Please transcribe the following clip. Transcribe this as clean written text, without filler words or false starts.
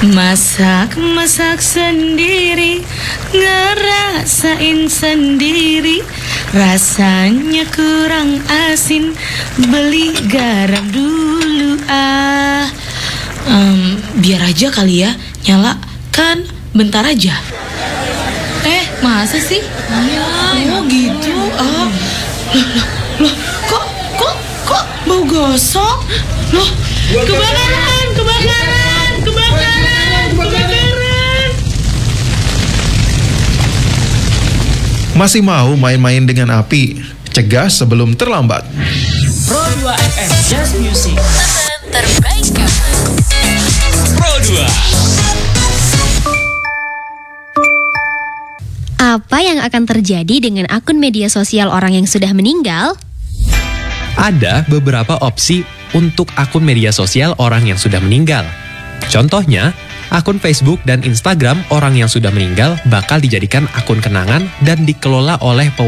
Masak sendiri, ngerasain sendiri, rasanya kurang asin, beli garam dulu biar aja kali ya, nyala kan bentar aja. Masa sih? Oh gitu. Loh, kok bau gosong? Loh, kebakaran. Masih mau main-main dengan api? Cegah sebelum terlambat. Pro 2 FM Just Music. Teman terbaik kamu. Pro 2. Apa yang akan terjadi dengan akun media sosial orang yang sudah meninggal? Ada beberapa opsi untuk akun media sosial orang yang sudah meninggal. Contohnya, akun Facebook dan Instagram orang yang sudah meninggal bakal dijadikan akun kenangan dan dikelola oleh